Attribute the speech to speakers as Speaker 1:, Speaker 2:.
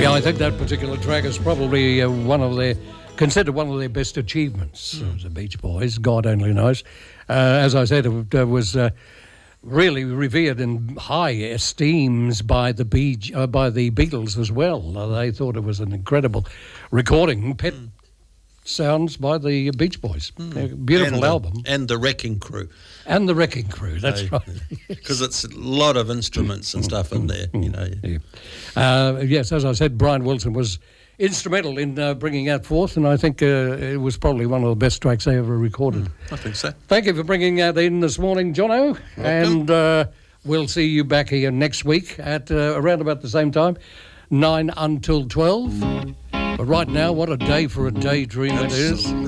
Speaker 1: Yeah, I think that particular track is probably considered one of their best achievements as the Beach Boys. God only knows. As I said, it was really revered in high esteems by the Beatles as well. They thought it was an incredible recording. Pet sounds by the Beach Boys. Beautiful album.
Speaker 2: And the Wrecking Crew.
Speaker 1: And the Wrecking Crew, that's right.
Speaker 2: Because it's a lot of instruments and stuff in there, you know.
Speaker 1: Yeah. Yes, as I said, Brian Wilson was instrumental in bringing that forth, and I think it was probably one of the best tracks they ever recorded.
Speaker 2: I think so.
Speaker 1: Thank you for bringing that in this morning, Jono. And we'll see you back here next week at around about the same time, 9 until 12. But right now, what a day for a daydream it is.